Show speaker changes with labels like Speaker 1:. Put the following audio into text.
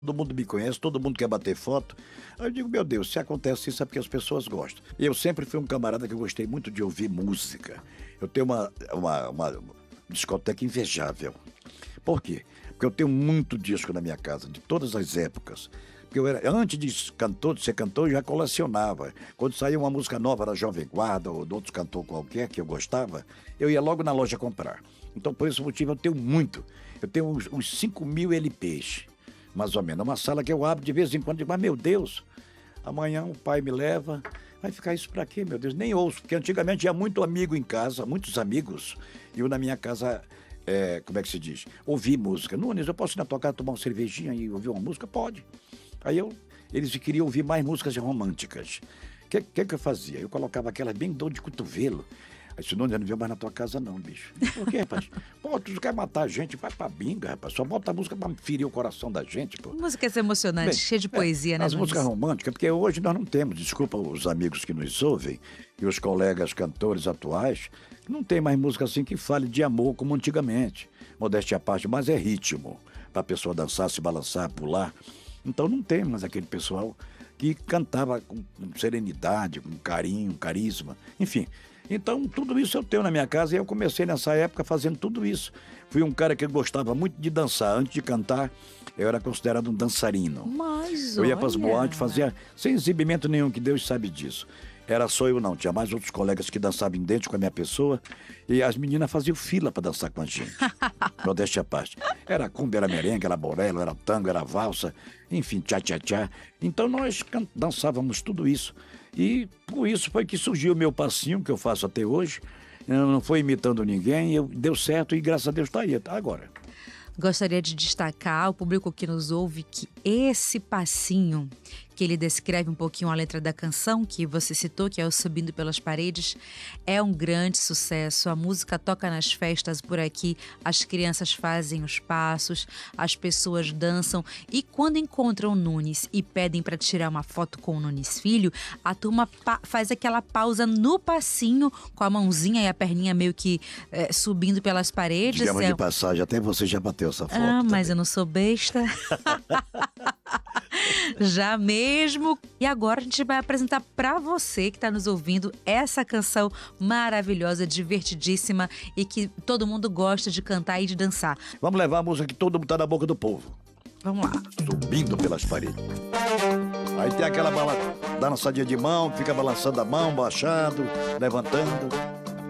Speaker 1: Todo mundo me conhece, todo mundo quer bater foto. Aí eu digo, meu Deus, se acontece isso é porque as pessoas gostam. E eu sempre fui um camarada que eu gostei muito de ouvir música. Eu tenho uma discoteca invejável. Por quê? Porque eu tenho muito disco na minha casa, de todas as épocas. Porque antes de ser cantor, eu já colecionava. Quando saía uma música nova da Jovem Guarda ou de outro cantor qualquer que eu gostava, eu ia logo na loja comprar. Então, por esse motivo, eu tenho muito. Eu tenho uns 5.000 LPs. Mais ou menos, uma sala que eu abro de vez em quando e digo, mas meu Deus, amanhã o pai me leva, vai ficar isso pra quê, meu Deus? Nem ouço, porque antigamente tinha muito amigo em casa, muitos amigos, e eu na minha casa, como é que se diz? Ouvir música. Nunes, eu posso ir na tua casa tomar uma cervejinha e ouvir uma música? Pode. Eles queriam ouvir mais músicas românticas. O que eu fazia? Eu colocava aquela bem dor de cotovelo. Aí disse, Nunes, eu não venho mais na tua casa não, bicho. Por quê, rapaz? Pô, tu quer matar a gente, vai pra binga, rapaz. Só bota a música pra ferir o coração da gente, pô.
Speaker 2: Músicas emocionantes, cheia de poesia, né,
Speaker 1: as
Speaker 2: Nunes?
Speaker 1: músicas românticas, porque hoje nós não temos, desculpa os amigos que nos ouvem, e os colegas cantores atuais, não tem mais música assim que fale de amor como antigamente. Modéstia à parte, mas é ritmo, pra pessoa dançar, se balançar, pular. Então não tem mais aquele pessoal que cantava com serenidade, com carinho, carisma, enfim. Então, tudo isso eu tenho na minha casa e eu comecei nessa época fazendo tudo isso. Fui um cara que gostava muito de dançar. Antes de cantar, eu era considerado um dançarino.
Speaker 2: Mas
Speaker 1: eu ia para as
Speaker 2: olha...
Speaker 1: boates, fazia sem exibimento nenhum, que Deus sabe disso. Era só eu não, tinha mais outros colegas que dançavam idêntico com a minha pessoa e as meninas faziam fila para dançar com a gente. Modéstia à parte. Era cumbia, era merengue, era borelo, era tango, era valsa, enfim, tchá-tchá-tchá. Então nós dançávamos tudo isso. E por isso foi que surgiu o meu passinho, que eu faço até hoje. Eu não foi imitando ninguém, deu certo e graças a Deus está aí, tá agora.
Speaker 2: Gostaria de destacar ao público que nos ouve que esse passinho, que ele descreve um pouquinho a letra da canção que você citou, que é o Subindo Pelas Paredes, é um grande sucesso. A música toca nas festas por aqui, as crianças fazem os passos, as pessoas dançam e quando encontram o Nunes e pedem para tirar uma foto com o Nunes Filho, a turma faz aquela pausa no passinho com a mãozinha e a perninha meio que subindo pelas paredes.
Speaker 1: Digamos de passagem, até você já bateu essa foto.
Speaker 2: Ah, mas
Speaker 1: também.
Speaker 2: eu não sou besta. Já mesmo. E agora a gente vai apresentar pra você que tá nos ouvindo essa canção maravilhosa, divertidíssima e que todo mundo gosta de cantar e de dançar.
Speaker 1: Vamos levar a música que todo mundo tá na boca do povo.
Speaker 2: Vamos lá.
Speaker 1: Subindo pelas paredes. Aí tem aquela dançadinha de mão, fica balançando a mão, baixando, levantando.